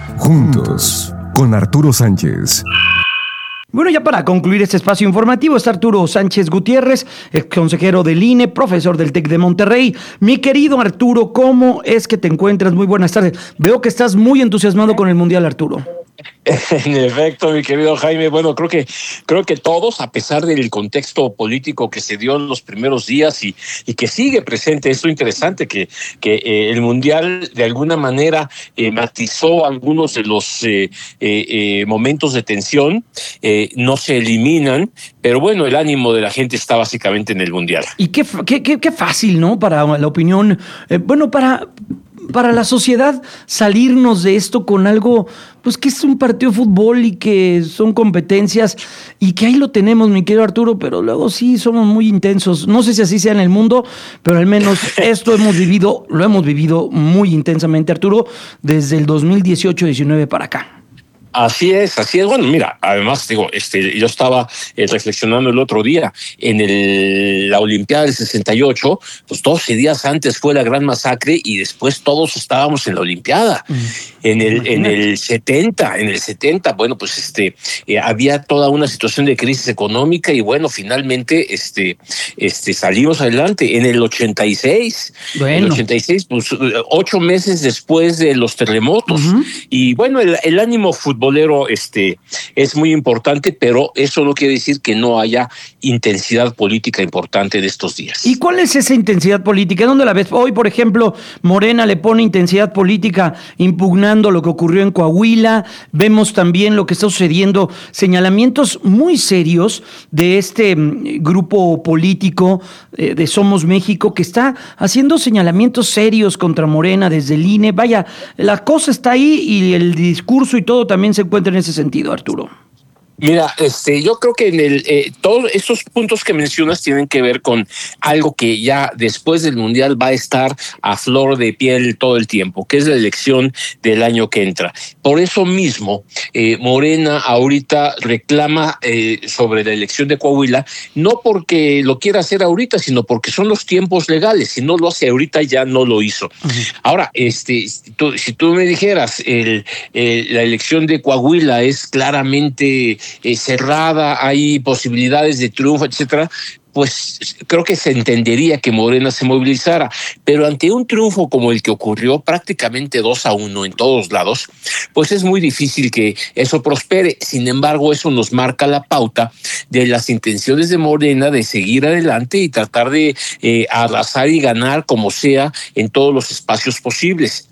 juntos, con Arturo Sánchez. Bueno, ya para concluir este espacio informativo está Arturo Sánchez Gutiérrez, ex consejero del I N E, profesor del TEC de Monterrey. Mi querido Arturo, ¿cómo es que te encuentras? Muy buenas tardes. Veo que estás muy entusiasmado con el Mundial, Arturo. En efecto, mi querido Jaime, bueno, creo que creo que todos, a pesar del contexto político que se dio en los primeros días y, y que sigue presente, es lo interesante que, que eh, el Mundial de alguna manera eh, matizó algunos de los eh, eh, eh, momentos de tensión, eh, no se eliminan, pero bueno, el ánimo de la gente está básicamente en el Mundial. Y qué, qué, qué, qué fácil, ¿no? Para la opinión, eh, bueno, para... para la sociedad salirnos de esto con algo, pues que es un partido de fútbol y que son competencias y que ahí lo tenemos, mi querido Arturo, pero luego sí somos muy intensos. No sé si así sea en el mundo, pero al menos esto hemos vivido, lo hemos vivido muy intensamente, Arturo, desde el dos mil dieciocho diecinueve para acá. Así es, así es. Bueno, mira, además, digo, este, yo estaba eh, reflexionando el otro día en el, la Olimpiada del sesenta y ocho, pues doce días antes fue la gran masacre y después todos estábamos en la Olimpiada. Mm. En el, en el setenta, en el setenta, bueno, pues este, eh, había toda una situación de crisis económica y bueno, finalmente este, este, salimos adelante. En el ochenta y seis, bueno. En el ochenta y seis, pues ocho meses después de los terremotos. Uh-huh. Y bueno, el, el ánimo futbolero bolero este, es muy importante, pero eso no quiere decir que no haya intensidad política importante de estos días. ¿Y cuál es esa intensidad política? ¿Dónde la ves? Hoy, por ejemplo, Morena le pone intensidad política impugnando lo que ocurrió en Coahuila. Vemos también lo que está sucediendo, señalamientos muy serios de este grupo político eh, de Somos México, que está haciendo señalamientos serios contra Morena desde el I N E. Vaya, la cosa está ahí y el discurso y todo también se encuentra en ese sentido, Arturo. Mira, este, yo creo que en el eh, todos estos puntos que mencionas tienen que ver con algo que ya después del Mundial va a estar a flor de piel todo el tiempo, que es la elección del año que entra. Por eso mismo, eh, Morena ahorita reclama eh, sobre la elección de Coahuila, no porque lo quiera hacer ahorita, sino porque son los tiempos legales. Si no lo hace ahorita, ya no lo hizo. Uh-huh. Ahora, este, tú, si tú me dijeras, el, el, la elección de Coahuila es claramente Eh, cerrada, hay posibilidades de triunfo, etcétera, pues creo que se entendería que Morena se movilizara, pero ante un triunfo como el que ocurrió, prácticamente dos a uno en todos lados, pues es muy difícil que eso prospere. Sin embargo, eso nos marca la pauta de las intenciones de Morena de seguir adelante y tratar de eh, arrasar y ganar como sea en todos los espacios posibles.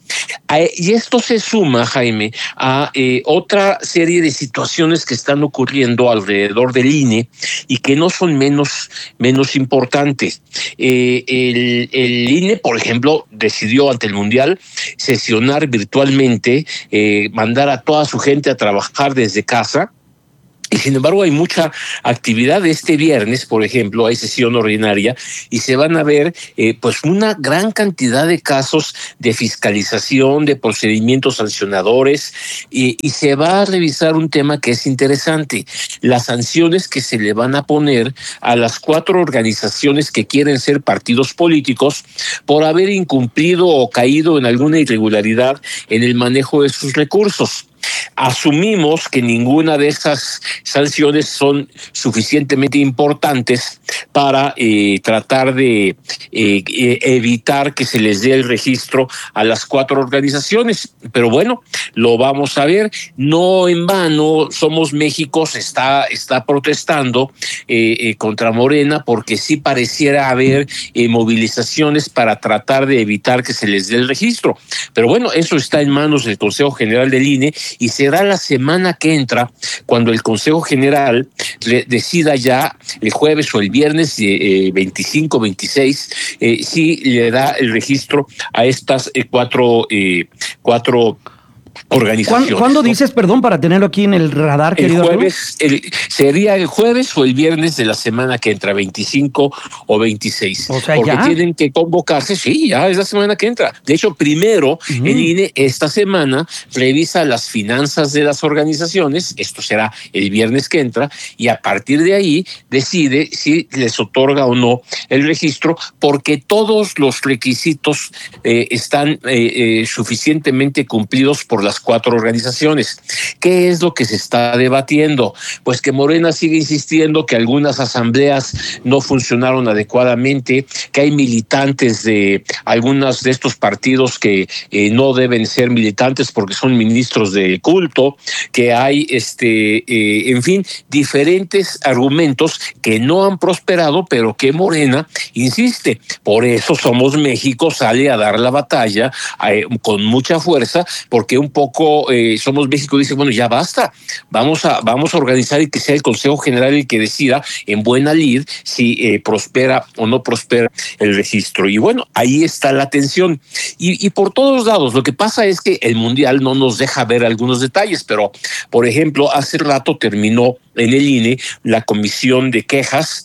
Y esto se suma, Jaime, a eh, otra serie de situaciones que están ocurriendo alrededor del I N E y que no son menos, menos importantes. Eh, el, el I N E, por ejemplo, decidió ante el Mundial sesionar virtualmente, eh, mandar a toda su gente a trabajar desde casa. Y sin embargo hay mucha actividad. Este viernes, por ejemplo, hay sesión ordinaria y se van a ver eh, pues una gran cantidad de casos de fiscalización, de procedimientos sancionadores y, y se va a revisar un tema que es interesante, las sanciones que se le van a poner a las cuatro organizaciones que quieren ser partidos políticos por haber incumplido o caído en alguna irregularidad en el manejo de sus recursos. Asumimos que ninguna de esas sanciones son suficientemente importantes para eh, tratar de eh, evitar que se les dé el registro a las cuatro organizaciones. Pero bueno, lo vamos a ver. No en vano, Somos México se está, está protestando eh, eh, contra Morena porque sí pareciera haber eh, movilizaciones para tratar de evitar que se les dé el registro. Pero bueno, eso está en manos del Consejo General del I N E y será la semana que entra cuando el Consejo General decida ya el jueves o el viernes eh, veinticinco, veintiséis eh, si le da el registro a estas eh, cuatro, eh, cuatro organizaciones. ¿Cuándo, ¿cuándo dices, perdón, para tenerlo aquí en el radar, el querido jueves, el, sería el jueves o el viernes de la semana que entra, veinticinco o veintiséis. O sea, porque ya tienen que convocarse, sí, ya es la semana que entra. De hecho, primero, uh-huh. el I N E esta semana revisa las finanzas de las organizaciones, esto será el viernes que entra, y a partir de ahí decide si les otorga o no el registro, porque todos los requisitos eh, están eh, eh, suficientemente cumplidos por las cuatro organizaciones. ¿Qué es lo que se está debatiendo? Pues que Morena sigue insistiendo que algunas asambleas no funcionaron adecuadamente, que hay militantes de algunos de estos partidos que eh, no deben ser militantes porque son ministros de culto, que hay, este, eh, en fin, diferentes argumentos que no han prosperado, pero que Morena insiste. Por eso Somos México sale a dar la batalla eh, con mucha fuerza, porque un poco eh, Somos México dice, bueno, ya basta, vamos a, vamos a organizar y que sea el Consejo General el que decida en buena lid si eh, prospera o no prospera el registro. Y bueno, ahí está la tensión. Y, y por todos lados, lo que pasa es que el Mundial no nos deja ver algunos detalles, pero, por ejemplo, hace rato terminó en el I N E la comisión de quejas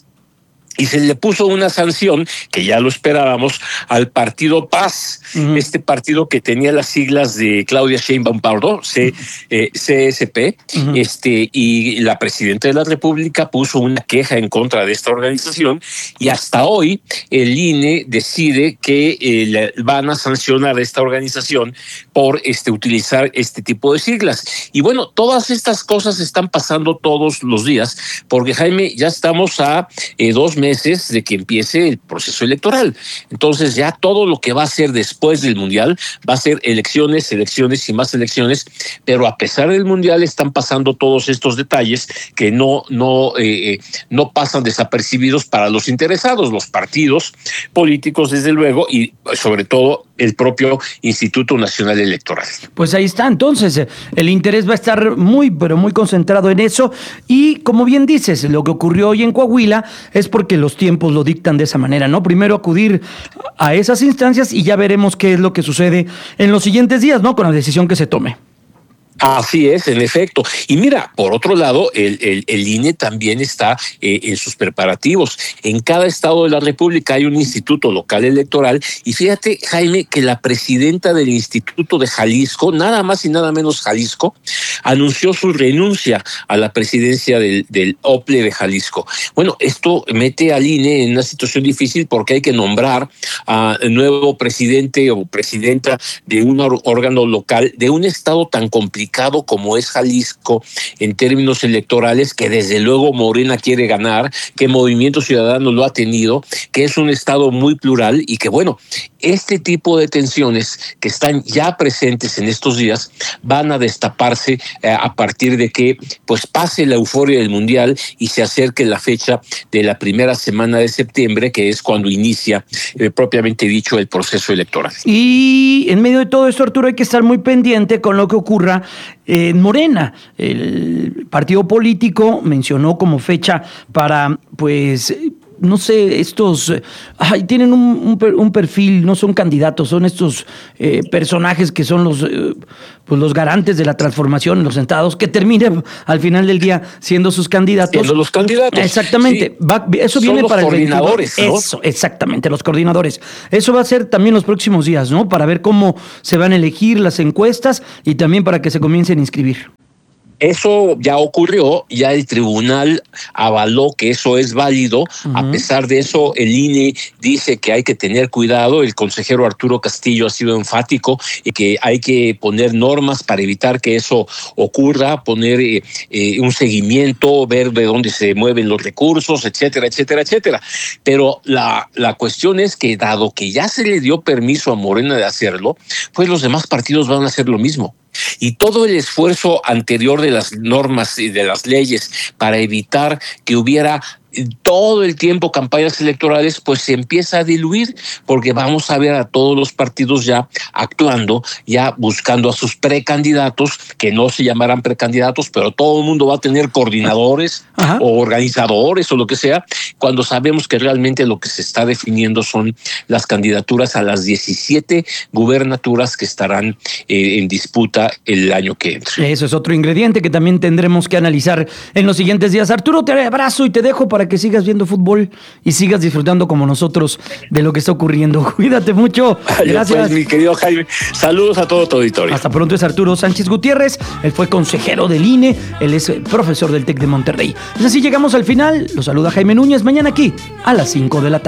y se le puso una sanción, que ya lo esperábamos, al partido Paz, uh-huh. este partido que tenía las siglas de Claudia Sheinbaum Pardo, C, eh, C S P, uh-huh. este, y la presidenta de la República puso una queja en contra de esta organización, y hasta hoy el I N E decide que eh, le van a sancionar a esta organización por este, utilizar este tipo de siglas. Y bueno, todas estas cosas están pasando todos los días, porque Jaime, ya estamos a eh, dos meses meses de que empiece el proceso electoral. Entonces ya todo lo que va a ser después del Mundial va a ser elecciones, elecciones y más elecciones, pero a pesar del Mundial están pasando todos estos detalles que no, no, eh, no pasan desapercibidos para los interesados, los partidos políticos desde luego y sobre todo el propio Instituto Nacional Electoral. Pues ahí está, entonces el interés va a estar muy, pero muy concentrado en eso y como bien dices, lo que ocurrió hoy en Coahuila es porque los tiempos lo dictan de esa manera, ¿no? Primero acudir a esas instancias y ya veremos qué es lo que sucede en los siguientes días, ¿no? Con la decisión que se tome. Así es, en efecto. Y mira, por otro lado, el, el, el I N E también está eh, en sus preparativos. En cada estado de la República hay un instituto local electoral y fíjate, Jaime, que la presidenta del Instituto de Jalisco, nada más y nada menos Jalisco, anunció su renuncia a la presidencia del, del O P L E de Jalisco. Bueno, esto mete al I N E en una situación difícil porque hay que nombrar a nuevo presidente o presidenta de un órgano local de un estado tan complicado como es Jalisco en términos electorales, que desde luego Morena quiere ganar, que Movimiento Ciudadano lo ha tenido, que es un estado muy plural y que, bueno, este tipo de tensiones que están ya presentes en estos días van a destaparse eh, a partir de que pues pase la euforia del Mundial y se acerque la fecha de la primera semana de septiembre, que es cuando inicia eh, propiamente dicho el proceso electoral. Y en medio de todo esto, Arturo, hay que estar muy pendiente con lo que ocurra en Morena. El partido político mencionó como fecha para, pues, no sé, estos, ay, tienen un, un, un perfil, no son candidatos, son estos eh, personajes que son los, eh, pues los garantes de la transformación en los estados, que terminen al final del día siendo sus candidatos. Siendo los candidatos. Exactamente. Sí. Va, eso son viene los para coordinadores, el ¿no? Eso, exactamente, los coordinadores. Eso va a ser también los próximos días, ¿no? Para ver cómo se van a elegir las encuestas y también para que se comiencen a inscribir. Eso ya ocurrió, ya el tribunal avaló que eso es válido. Uh-huh. A pesar de eso, el I N E dice que hay que tener cuidado. El consejero Arturo Castillo ha sido enfático y que hay que poner normas para evitar que eso ocurra, poner eh, eh, un seguimiento, ver de dónde se mueven los recursos, etcétera, etcétera, etcétera. Pero la, la cuestión es que, dado que ya se le dio permiso a Morena de hacerlo, pues los demás partidos van a hacer lo mismo. Y todo el esfuerzo anterior de las normas y de las leyes para evitar que hubiera todo el tiempo campañas electorales, pues se empieza a diluir, porque vamos a ver a todos los partidos ya actuando, ya buscando a sus precandidatos, que no se llamarán precandidatos, pero todo el mundo va a tener coordinadores Ajá. o organizadores o lo que sea, cuando sabemos que realmente lo que se está definiendo son las candidaturas a las diecisiete gubernaturas que estarán eh, en disputa el año que entra. Eso es otro ingrediente que también tendremos que analizar en los siguientes días. Arturo, te abrazo y te dejo para que sigas viendo fútbol y sigas disfrutando como nosotros de lo que está ocurriendo. Cuídate mucho. Gracias. Pues, mi querido Jaime. Saludos a todo tu auditorio. Hasta pronto. Es Arturo Sánchez Gutiérrez. Él fue consejero del I N E. Él es profesor del TEC de Monterrey. Y así llegamos al final. Los saluda Jaime Núñez. Mañana aquí a las cinco de la tarde.